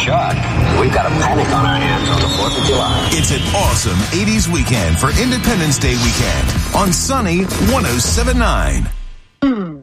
shot. We've got a panic on our hands on the 4th of July. It's an awesome 80s weekend for Independence Day weekend on Sunny 107.9.